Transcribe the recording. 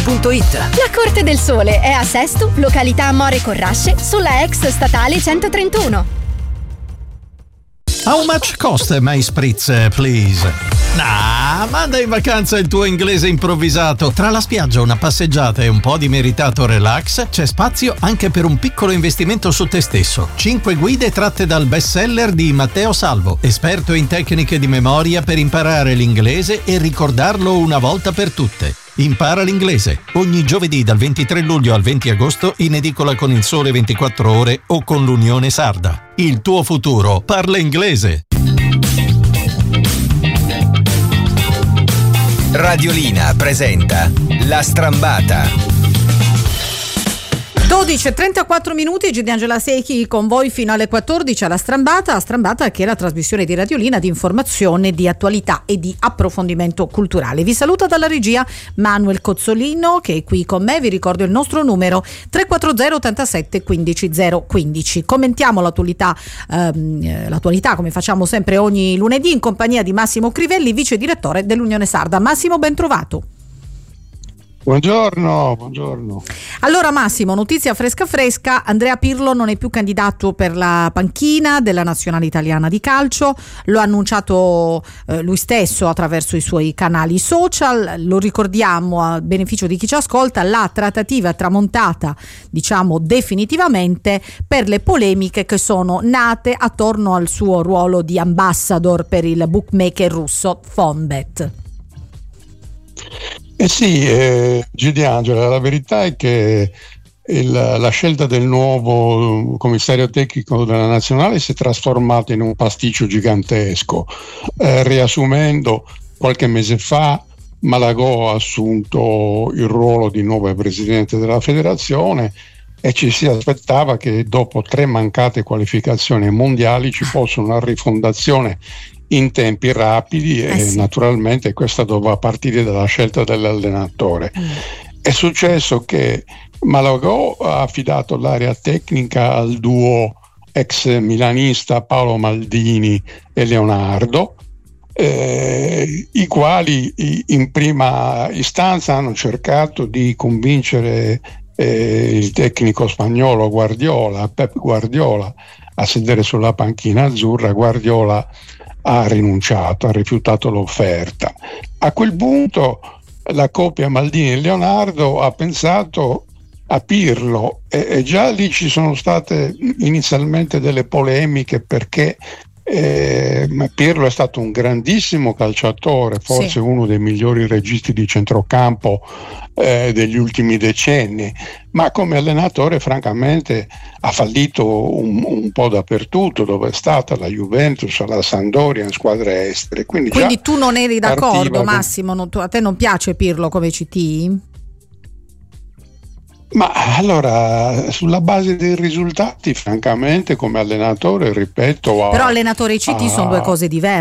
La Corte del Sole è a Sesto, località More Corrasce, sulla ex statale 131. How much cost my spritz, please? Manda in vacanza il tuo inglese improvvisato. Tra la spiaggia, una passeggiata e un po' di meritato relax, c'è spazio anche per un piccolo investimento su te stesso. 5 guide tratte dal bestseller di Matteo Salvo, esperto in tecniche di memoria per imparare l'inglese e ricordarlo una volta per tutte. Impara l'inglese ogni giovedì dal 23 luglio al 20 agosto in edicola con Il Sole 24 Ore o con l'Unione Sarda. Il tuo futuro parla inglese. Radiolina presenta La Strambata. 12:34 minuti, G di Angela Secchi con voi fino alle 14 alla Strambata. Strambata che è la trasmissione di Radiolina di informazione, di attualità e di approfondimento culturale. Vi saluta dalla regia Manuel Cozzolino che è qui con me. Vi ricordo il nostro numero 340 87 15 015. Commentiamo l'attualità come facciamo sempre ogni lunedì in compagnia di Massimo Crivelli, vice direttore dell'Unione Sarda. Massimo, ben trovato. Buongiorno. Allora Massimo, notizia fresca, Andrea Pirlo non è più candidato per la panchina della nazionale italiana di calcio, lo ha annunciato lui stesso attraverso i suoi canali social. Lo ricordiamo a beneficio di chi ci ascolta, la trattativa è tramontata, diciamo definitivamente, per le polemiche che sono nate attorno al suo ruolo di ambassador per il bookmaker russo Fonbet. Gidi Angela, la verità è che la scelta del nuovo commissario tecnico della nazionale si è trasformata in un pasticcio gigantesco. Riassumendo, qualche mese fa Malagò ha assunto il ruolo di nuovo presidente della federazione e ci si aspettava che dopo 3 mancate qualificazioni mondiali ci fosse una rifondazione in tempi rapidi e naturalmente questa doveva partire dalla scelta dell'allenatore. È successo che Malagò ha affidato l'area tecnica al duo ex milanista Paolo Maldini e Leonardo, i quali in prima istanza hanno cercato di convincere il tecnico spagnolo Pep Guardiola a sedere sulla panchina azzurra. Guardiola ha rinunciato, ha rifiutato l'offerta. A quel punto la coppia Maldini e Leonardo ha pensato a Pirlo e già lì ci sono state inizialmente delle polemiche perché Pirlo è stato un grandissimo calciatore, forse uno dei migliori registi di centrocampo degli ultimi decenni, ma come allenatore francamente ha fallito un po' dappertutto, dove è stata la Juventus, la Sampdoria, in squadre estere. Quindi tu non eri d'accordo, Massimo? A te non piace Pirlo come CT? Ma allora, sulla base dei risultati, francamente, come allenatore, ripeto. Però allenatore e CT sono due cose diverse.